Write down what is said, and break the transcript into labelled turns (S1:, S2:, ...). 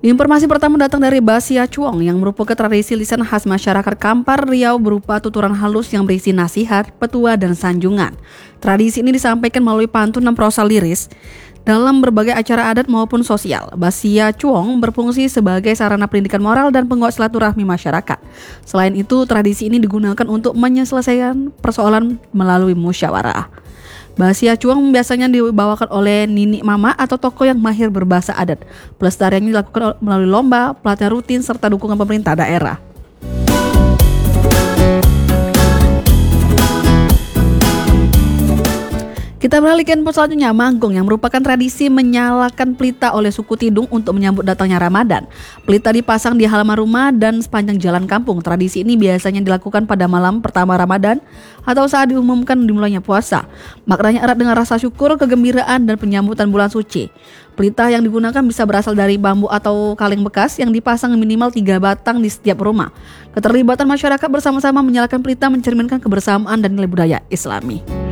S1: Informasi pertama datang dari Basia Cuong yang merupakan tradisi lisan khas masyarakat Kampar Riau berupa tuturan halus yang berisi nasihat, petua, dan sanjungan. Tradisi ini disampaikan melalui pantun dan prosa liris dalam berbagai acara adat maupun sosial. Basia Cuong berfungsi sebagai sarana pendidikan moral dan penguat silaturahmi masyarakat. Selain itu, tradisi ini digunakan untuk menyelesaikan persoalan melalui musyawarah. Basia Cuong biasanya dibawakan oleh nini mama atau tokoh yang mahir berbahasa adat. Pelestariannya dilakukan melalui lomba, pelatihan rutin, serta dukungan pemerintah daerah. Kita beralih ke info selanjutnya, Manggong yang merupakan tradisi menyalakan pelita oleh suku Tidung untuk menyambut datangnya Ramadan. Pelita dipasang di halaman rumah dan sepanjang jalan kampung. Tradisi ini biasanya dilakukan pada malam pertama Ramadan atau saat diumumkan dimulainya puasa. Maknanya erat dengan rasa syukur, kegembiraan, dan penyambutan bulan suci. Pelita yang digunakan bisa berasal dari bambu atau kaleng bekas yang dipasang minimal 3 batang di setiap rumah. Keterlibatan masyarakat bersama-sama menyalakan pelita mencerminkan kebersamaan dan nilai budaya Islami.